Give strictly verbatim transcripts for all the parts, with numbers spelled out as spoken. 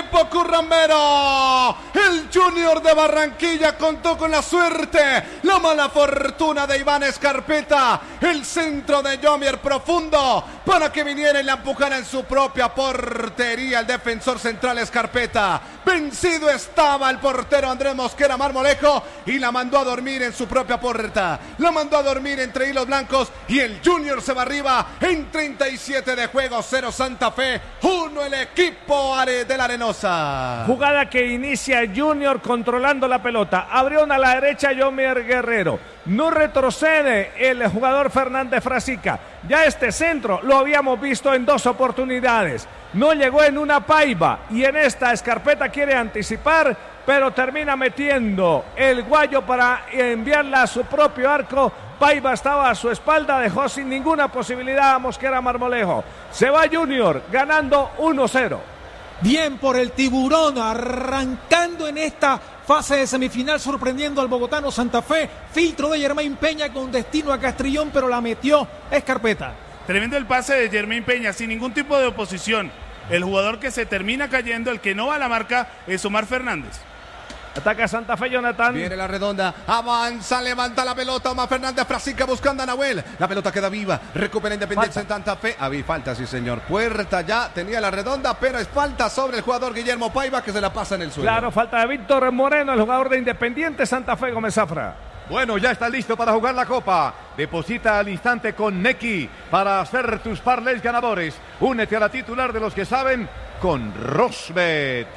equipo currambero. El Junior de Barranquilla contó con la suerte, la mala fortuna de Iván Escarpeta. El centro de Yomier profundo para que viniera y la empujara en su propia portería el defensor central Escarpeta. Vencido estaba el portero Andrés Mosquera Marmolejo y la mandó a dormir en su propia puerta. La mandó a dormir entre hilos blancos y el Junior se va arriba en treinta y siete de juego. Cero Santa Fe, uno el equipo de la Arenosa. Jugada que inicia Junior controlando la pelota. Abrió a la derecha Yomier Guerrero. No retrocede el jugador Fernández Frasica. Ya este centro lo habíamos visto en dos oportunidades. No llegó en una Paiva y en esta Escarpeta quiere anticipar, pero termina metiendo el guayo para enviarla a su propio arco. Paiva estaba a su espalda, dejó sin ninguna posibilidad a Mosquera Marmolejo. Se va Junior ganando uno cero. Bien por el Tiburón, arrancando en esta fase de semifinal, sorprendiendo al bogotano Santa Fe. Filtro de Germain Peña con destino a Castrillón, pero la metió Escarpeta. Tremendo el pase de Germain Peña, sin ningún tipo de oposición. El jugador que se termina cayendo, el que no va a la marca, es Omar Fernández. Ataca Santa Fe, Jonathan. Viene la redonda, avanza, levanta la pelota. Omar Fernández Frasica buscando a Nahuel. La pelota queda viva, recupera Independiente en Santa Fe. Había falta, sí señor. Puerta ya, tenía la redonda, pero es falta sobre el jugador Guillermo Paiva que se la pasa en el suelo. Claro, falta de Víctor Moreno, el jugador de Independiente Santa Fe, Gómez Zafra. Bueno, ya está listo para jugar la Copa. Deposita al instante con Nequi para hacer tus parlays ganadores. Únete a la titular de los que saben con Rosbet.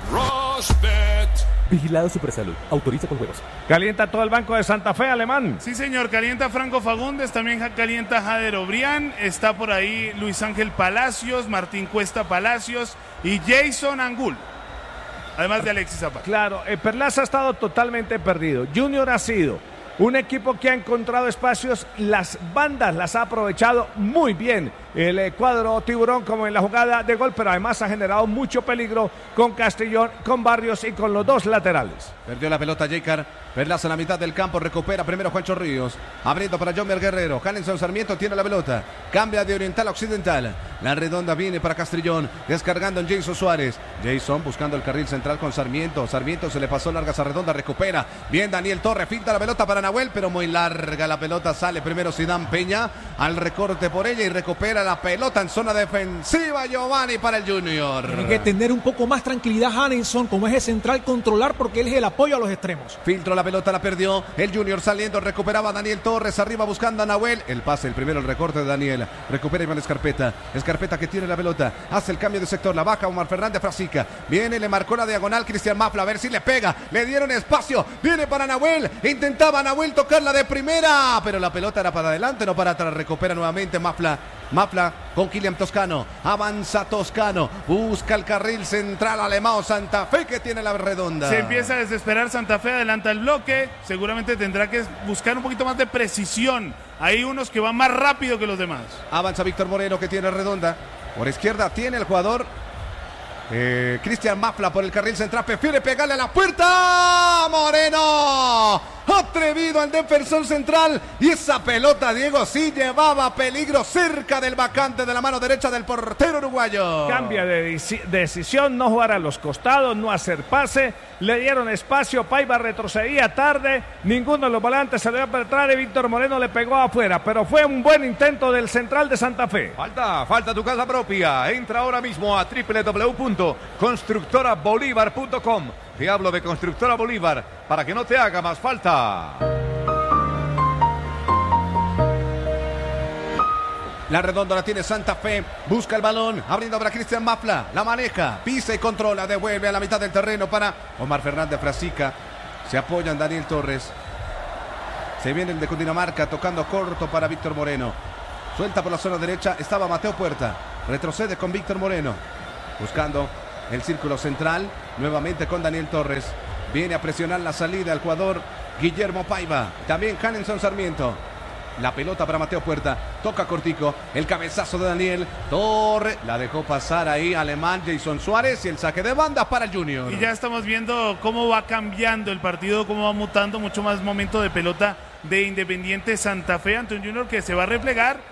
Rosbet. Vigilado Supersalud. Autoriza con juegos. Calienta todo el banco de Santa Fe, Alemán. Sí, señor. Calienta Franco Fagundes. También calienta Jader Obrián. Está por ahí Luis Ángel Palacios, Martín Cuesta Palacios y Jason Angul. Además de Alexis Zapata. Claro, eh, Perlaza ha estado totalmente perdido. Junior ha sido un equipo que ha encontrado espacios, las bandas las ha aprovechado muy bien el eh, cuadro Tiburón, como en la jugada de gol, pero además ha generado mucho peligro con Castrillón, con Barrios y con los dos laterales. Perdió la pelota Jaycar, Perlaza en la mitad del campo, recupera primero Juancho Ríos, abriendo para Yomier Guerrero. Hanenson Sarmiento tiene la pelota, cambia de oriental a occidental, la redonda viene para Castrillón, descargando en Jason Suárez. Jason buscando el carril central con Sarmiento, Sarmiento se le pasó larga esa redonda, recupera bien Daniel Torres, finta la pelota para Nahuel, pero muy larga la pelota, sale primero Sidán Peña al recorte por ella y recupera la pelota en zona defensiva Giovanni para el Junior. Tiene que tener un poco más tranquilidad Hanenson como eje central, controlar porque él es el apoyo a los extremos. Filtro la pelota, la perdió el Junior saliendo, recuperaba Daniel Torres, arriba buscando a Nahuel, el pase, el primero el recorte de Daniel, recupera Iván Escarpeta, Escarpeta que tiene la pelota, hace el cambio de sector, la baja Omar Fernández Frasica, viene, le marcó la diagonal Cristian Mafla, a ver si le pega, le dieron espacio, viene para Nahuel, intentaba Nahuel tocarla de primera, pero la pelota era para adelante, no para atrás, recupera nuevamente Mafla, Mafla con Kylian Toscano, avanza Toscano, busca el carril central alemán Santa Fe que tiene la redonda. Se empieza a desesperar Santa Fe, adelanta el bloque, seguramente tendrá que buscar un poquito más de precisión. Hay unos que van más rápido que los demás. Avanza Víctor Moreno que tiene redonda, por izquierda tiene el jugador eh, Cristian Mafla por el carril central, prefiere pegarle a la puerta, Moreno. Atrevido al defensor central y esa pelota, Diego, sí llevaba peligro cerca del vacante de la mano derecha del portero uruguayo. Cambia de decisión, no jugar a los costados, no hacer pase, le dieron espacio, Paiva retrocedía tarde, ninguno de los volantes se le dio a penetrar y Víctor Moreno le pegó afuera, pero fue un buen intento del central de Santa Fe. Falta, falta tu casa propia, entra ahora mismo a doble u doble u doble u punto constructora bolívar punto com. Te hablo de Constructora Bolívar para que no te haga más falta. La redonda la tiene Santa Fe, busca el balón, abriendo para Cristian Mafla, la maneja, pisa y controla, devuelve a la mitad del terreno para Omar Fernández Frasica, se apoya en Daniel Torres, se viene el de Cundinamarca, tocando corto para Víctor Moreno, suelta por la zona derecha, estaba Mateo Puerta, retrocede con Víctor Moreno, buscando el círculo central, nuevamente con Daniel Torres, viene a presionar la salida el jugador Guillermo Paiva, también Hanenson Sarmiento, la pelota para Mateo Puerta, toca cortico, el cabezazo de Daniel Torres, la dejó pasar ahí Alemán, Jason Suárez y el saque de banda para el Junior. Y ya estamos viendo cómo va cambiando el partido, cómo va mutando, mucho más momento de pelota de Independiente Santa Fe ante un Junior que se va a replegar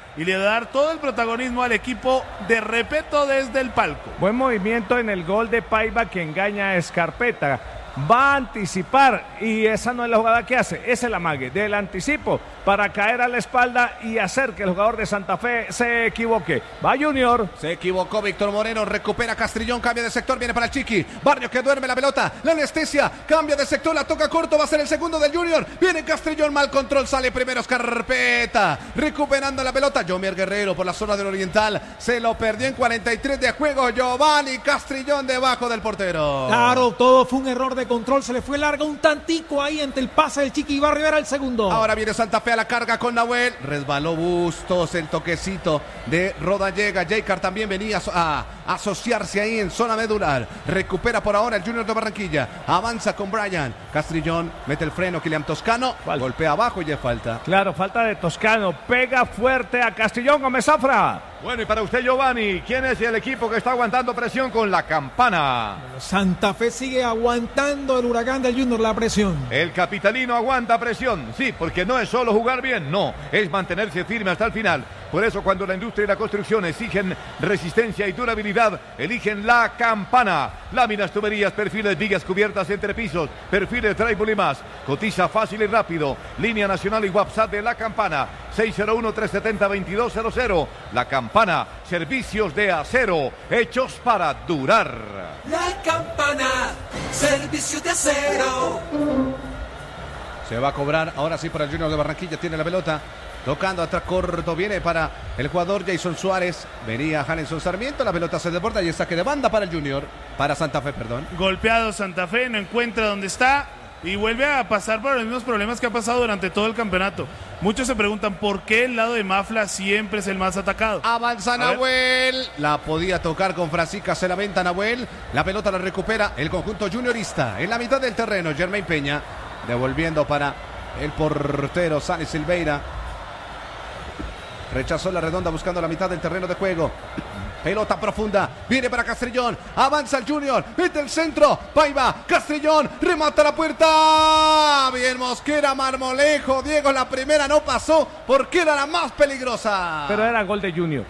y le va a dar todo el protagonismo al equipo de Repeto desde el palco. Buen movimiento en el gol de Paiva que engaña a Escarpeta. Va a anticipar y esa no es la jugada que hace, es el amague del anticipo para caer a la espalda y hacer que el jugador de Santa Fe se equivoque. Va Junior. Se equivocó Víctor Moreno, recupera Castrillón, cambia de sector, viene para el Chiqui. Barrios que duerme la pelota, la anestesia, cambia de sector, la toca corto, va a ser el segundo del Junior. Viene Castrillón, mal control, sale primero Escarpeta. Recuperando la pelota, Jomier Guerrero por la zona del Oriental. Se lo perdió en cuarenta y tres de juego. Giovanni Castrillón debajo del portero. Claro, todo fue un error de control, se le fue larga un tantico ahí ante el pase del Chiqui Barrio, era el segundo. Ahora viene Santa Fe a la carga con Nahuel, resbaló Bustos, el toquecito de Rodallega. Jaycar también venía a, a asociarse ahí en zona medular. Recupera por ahora el Junior de Barranquilla, avanza con Brian. Castrillón mete el freno, Kilian Toscano, falta. Golpea abajo y es falta. Claro, falta de Toscano, pega fuerte a Castrillón. Gómez Zafra. Bueno, y para usted, Giovanni, ¿quién es el equipo que está aguantando presión con la Campana? Santa Fe sigue aguantando el Huracán del Junior la presión. El capitalino aguanta presión, sí, porque no es solo jugar bien, no, es mantenerse firme hasta el final. Por eso cuando la industria y la construcción exigen resistencia y durabilidad, eligen la Campana. Láminas, tuberías, perfiles, vigas cubiertas entre pisos, perfiles, tribal y más. Cotiza fácil y rápido. Línea nacional y WhatsApp de la Campana. seis cero uno, tres siete cero, dos dos cero cero. La Campana, servicios de acero, hechos para durar. La Campana, servicios de acero. Se va a cobrar ahora sí para el Junior de Barranquilla, tiene la pelota. Tocando atrás corto, viene para el jugador Jason Suárez. Venía Hanelson Sarmiento, la pelota se desborda y el saque de banda para el Junior, para Santa Fe, perdón. Golpeado Santa Fe, no encuentra dónde está y vuelve a pasar por los mismos problemas que ha pasado durante todo el campeonato. Muchos se preguntan por qué el lado de Mafla siempre es el más atacado. Avanza Nahuel, la podía tocar con Frasica, se la venta Nahuel. La pelota la recupera el conjunto juniorista en la mitad del terreno. Jermaine Peña devolviendo para el portero Sane Silveira. Rechazó la redonda buscando la mitad del terreno de juego. Pelota profunda, viene para Castrillón, avanza el Junior, mete el centro, Paiva, Castrillón, remata la puerta. Bien Mosquera, Marmolejo, Diego, la primera no pasó porque era la más peligrosa. Pero era gol de Junior.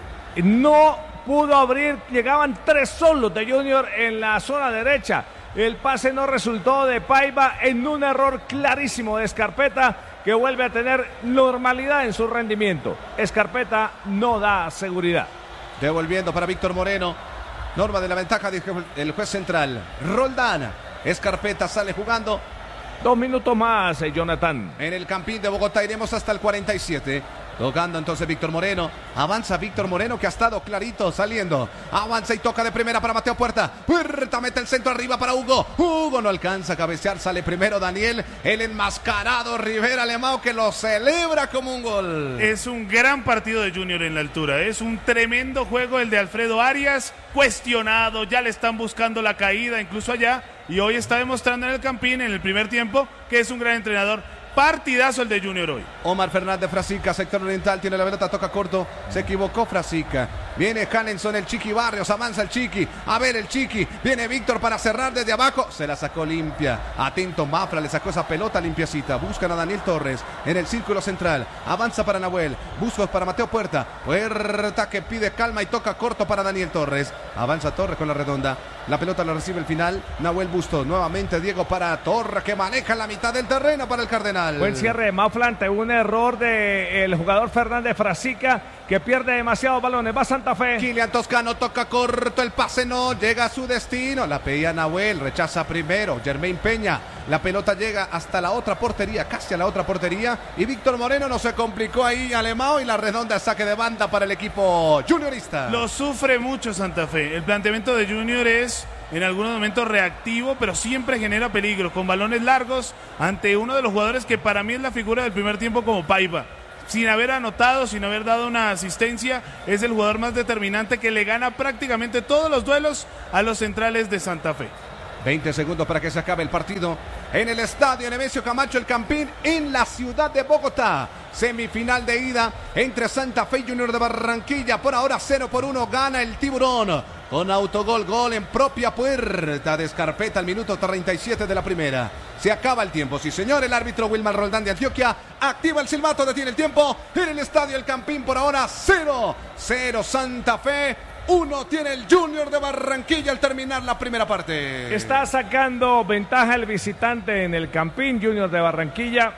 No pudo abrir, llegaban tres solos de Junior en la zona derecha. El pase no resultó de Paiva en un error clarísimo de Escarpeta, que vuelve a tener normalidad en su rendimiento. Escarpeta no da seguridad. Devolviendo para Víctor Moreno. Norma de la ventaja del juez central. Roldán. Escarpeta sale jugando. Dos minutos más, eh, Jonathan. En el Campín de Bogotá iremos hasta el cuarenta y siete. Tocando entonces Víctor Moreno. Avanza Víctor Moreno que ha estado clarito saliendo. Avanza y toca de primera para Mateo Puerta. Puerta mete el centro arriba para Hugo. Hugo no alcanza a cabecear. Sale primero Daniel. El enmascarado Rivera Alemão que lo celebra como un gol. Es un gran partido de Junior en la altura. Es un tremendo juego el de Alfredo Arias. Cuestionado. Ya le están buscando la caída incluso allá. Y hoy está demostrando en el Campín en el primer tiempo que es un gran entrenador. Partidazo el de Junior hoy. Omar Fernández Frasica, sector oriental, tiene la pelota, toca corto, se equivocó Frasica. Viene Hanelson, el Chiqui Barrios, avanza el Chiqui, a ver el Chiqui, viene Víctor para cerrar desde abajo, se la sacó limpia. Atento Mafra, le sacó esa pelota limpiecita. Buscan a Daniel Torres en el círculo central, avanza para Nahuel, Bustos para Mateo Puerta, Puerta que pide calma y toca corto para Daniel Torres. Avanza Torres con la redonda, la pelota la recibe el final, Nahuel Bustos, nuevamente Diego para Torres que maneja en la mitad del terreno para el Cardenal. Buen cierre de Mafla ante un error del jugador Fernández Frasica que pierde demasiados balones. Va Santa Fe. Kilian Toscano toca corto, el pase no llega a su destino. La pedía Nahuel, rechaza primero Jermaine Peña. La pelota llega hasta la otra portería, casi a la otra portería. Y Víctor Moreno no se complicó ahí, Alemão, y la redonda saque de banda para el equipo juniorista. Lo sufre mucho Santa Fe. El planteamiento de Junior es en algunos momentos reactivo, pero siempre genera peligro, con balones largos ante uno de los jugadores que para mí es la figura del primer tiempo como Paiva. Sin haber anotado, sin haber dado una asistencia, es el jugador más determinante que le gana prácticamente todos los duelos a los centrales de Santa Fe. veinte segundos para que se acabe el partido en el estadio Nemesio Camacho, el Campín, en la ciudad de Bogotá. Semifinal de ida entre Santa Fe y Junior de Barranquilla. Por ahora cero por uno gana el Tiburón. con autogol, gol en propia puerta de Scarpetta al minuto treinta y siete de la primera. Se acaba el tiempo, sí señor. El árbitro Wilmar Roldán de Antioquia activa el silbato, detiene el tiempo en el estadio El Campín. Por ahora cero, cero Santa Fe, uno tiene el Junior de Barranquilla al terminar la primera parte. Está sacando ventaja el visitante en el Campín, Junior de Barranquilla,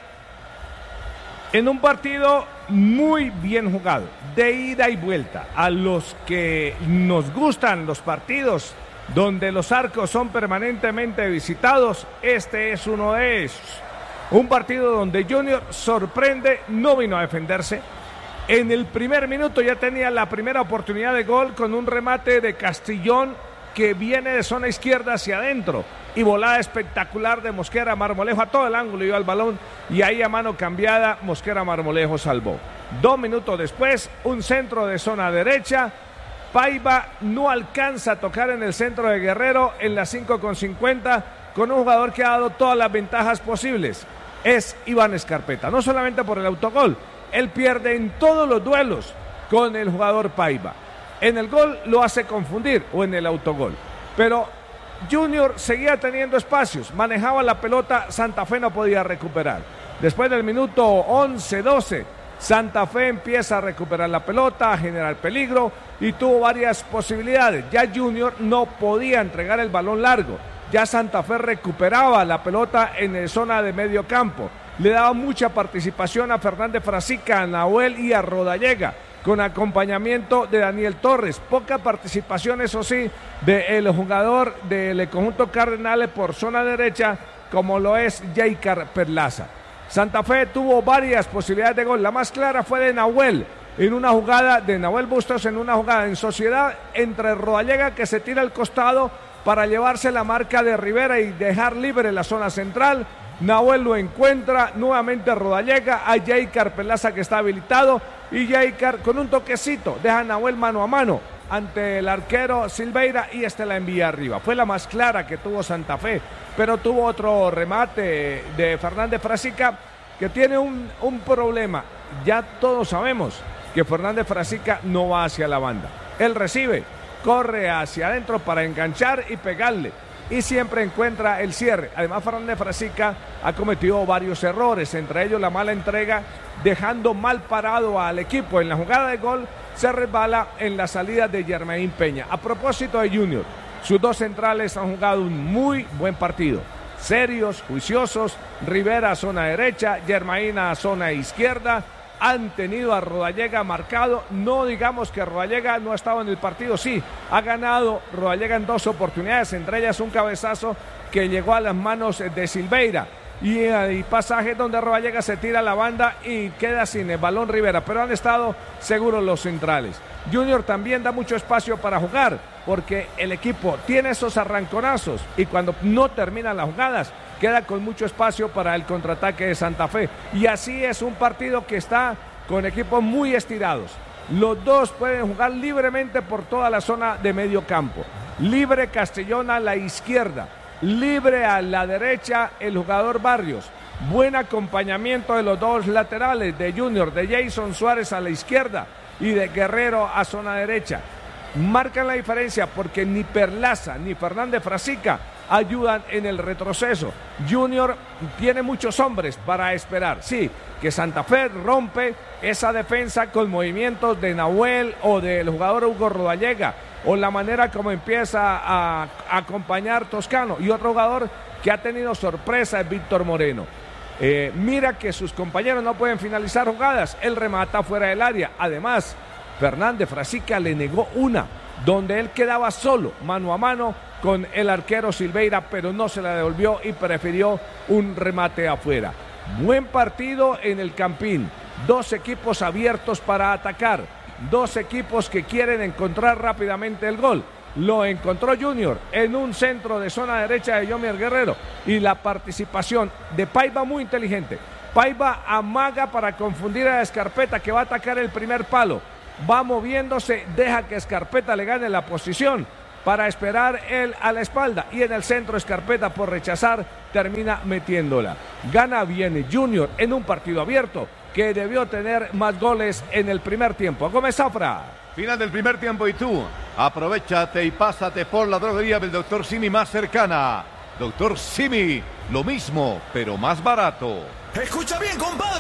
en un partido muy bien jugado, de ida y vuelta. A los que nos gustan los partidos donde los arcos son permanentemente visitados, este es uno de esos. Un partido donde Junior sorprende, no vino a defenderse. En el primer minuto ya tenía la primera oportunidad de gol con un remate de Castrillón que viene de zona izquierda hacia adentro. Y volada espectacular de Mosquera Marmolejo a todo el ángulo, iba al balón y ahí a mano cambiada Mosquera Marmolejo salvó. Dos minutos después, un centro de zona derecha. Paiva no alcanza a tocar en el centro de Guerrero en las cinco con cincuenta con un jugador que ha dado todas las ventajas posibles. Es Iván Scarpetta, no solamente por el autogol, él pierde en todos los duelos con el jugador Paiva. En el gol lo hace confundir o en el autogol. Pero Junior seguía teniendo espacios, manejaba la pelota, Santa Fe no podía recuperar. Después del minuto once doce, Santa Fe empieza a recuperar la pelota, a generar peligro y tuvo varias posibilidades. Ya Junior no podía entregar el balón largo. Ya Santa Fe recuperaba la pelota en la zona de medio campo. Le daba mucha participación a Fernández Frasica, a Nahuel y a Rodallega, con acompañamiento de Daniel Torres. Poca participación, eso sí, del jugador del conjunto Cardenales por zona derecha, como lo es Jaycar Perlaza. Santa Fe tuvo varias posibilidades de gol. La más clara fue de Nahuel, en una jugada de Nahuel Bustos, en una jugada en sociedad entre Rodallega, que se tira al costado para llevarse la marca de Rivera y dejar libre la zona central. Nahuel lo encuentra, nuevamente Rodallega, a Jaycar Perlaza que está habilitado, y Jaycar con un toquecito deja a Nahuel mano a mano ante el arquero Silveira y este la envía arriba. Fue la más clara que tuvo Santa Fe, pero tuvo otro remate de Fernández Frasica que tiene un, un problema. Ya todos sabemos que Fernández Frasica no va hacia la banda. Él recibe, corre hacia adentro para enganchar y pegarle, y siempre encuentra el cierre. Además, Fernández Frasica ha cometido varios errores, entre ellos la mala entrega, dejando mal parado al equipo. En la jugada de gol se resbala en la salida de Germain Peña. A propósito de Junior, sus dos centrales han jugado un muy buen partido. Serios, juiciosos, Rivera a zona derecha, Germain a zona izquierda. Han tenido a Rodallega marcado, no digamos que Rodallega no ha estado en el partido, sí, ha ganado Rodallega en dos oportunidades, entre ellas un cabezazo que llegó a las manos de Silveira, y hay pasajes donde Rodallega se tira a la banda y queda sin el balón Rivera, pero han estado seguros los centrales. Junior también da mucho espacio para jugar, porque el equipo tiene esos arranconazos y cuando no terminan las jugadas, queda con mucho espacio para el contraataque de Santa Fe. Y así es un partido que está con equipos muy estirados. Los dos pueden jugar libremente por toda la zona de medio campo. Libre Castellón a la izquierda, libre a la derecha el jugador Barrios. Buen acompañamiento de los dos laterales, de Junior, de Jason Suárez a la izquierda y de Guerrero a zona derecha. Marcan la diferencia porque ni Perlaza ni Fernández Frasica ayudan en el retroceso. Junior tiene muchos hombres para esperar. Sí, que Santa Fe rompe esa defensa con movimientos de Nahuel o del jugador Hugo Rodallega, o la manera como empieza a, a acompañar Toscano. Y otro jugador que ha tenido sorpresa es Víctor Moreno. Eh, mira que sus compañeros no pueden finalizar jugadas, él remata fuera del área. Además, Fernández Frasica le negó una, donde él quedaba solo, mano a mano, con el arquero Silveira, pero no se la devolvió y prefirió un remate afuera. Buen partido en el Campín, dos equipos abiertos para atacar, dos equipos que quieren encontrar rápidamente el gol. Lo encontró Junior en un centro de zona derecha de Yomier Guerrero, y la participación de Paiva muy inteligente. Paiva amaga para confundir a Scarpetta, que va a atacar el primer palo. Va moviéndose, deja que Scarpetta le gane la posición para esperar él a la espalda, y en el centro Scarpetta, por rechazar, termina metiéndola. Gana bien Junior en un partido abierto que debió tener más goles en el primer tiempo. Gómez Zafra. Final del primer tiempo y tú Aprovechate y pásate por la droguería del doctor Simi más cercana. doctor Simi, lo mismo, pero más barato. Escucha bien, compadre.